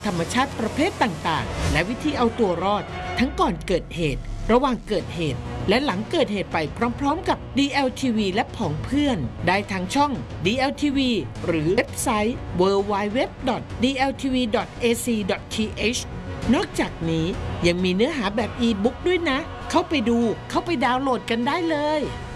ธรรมชาติประเภทต่างๆและวิธีเอาตัวรอดทั้งก่อนเกิดเหตุระหว่างเกิดเหตุและหลังเกิดเหตุไปพร้อมๆกับ DLTV และผองเพื่อนได้ทางช่อง DLTV หรือเว็บไซต์ www.dltv.ac.th นอกจากนี้ยังมีเนื้อหาแบบอีบุ๊กด้วยนะเข้าไปดูเข้าไปดาวน์โหลดกันได้เลย